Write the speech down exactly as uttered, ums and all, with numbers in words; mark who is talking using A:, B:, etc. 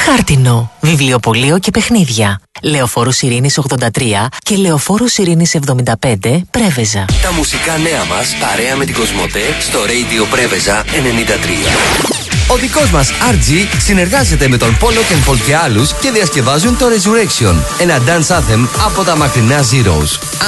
A: Χάρτινο, βιβλιοπωλείο και παιχνίδια. Λεωφόρος Ειρήνης ογδόντα τρία και Λεωφόρος Ειρήνης εβδομήντα πέντε, Πρέβεζα.
B: Τα μουσικά νέα μας παρέα με την Κοσμοτέ στο Radio Πρέβεζα ενενήντα τρία.
C: Ο δικός μας αρ τζι συνεργάζεται με τον Polo και Paul και άλλους και διασκευάζουν το Resurrection, ένα dance anthem από τα μακρινά Zeros.